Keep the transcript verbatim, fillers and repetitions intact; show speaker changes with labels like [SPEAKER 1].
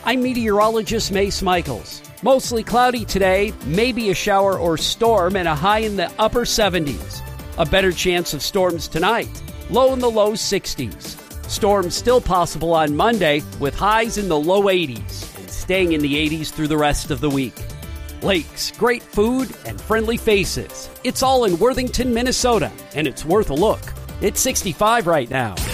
[SPEAKER 1] I'm meteorologist Mace Michaels. Mostly cloudy today, maybe a shower or storm, and a high in the upper seventies. A better chance of storms tonight, low in the low sixties. Storms still possible on Monday with highs in the low eighties and staying in the eighties through the rest of the week. Lakes, great food, and friendly faces. It's all in Worthington, Minnesota, and it's worth a look. It's sixty-five right now.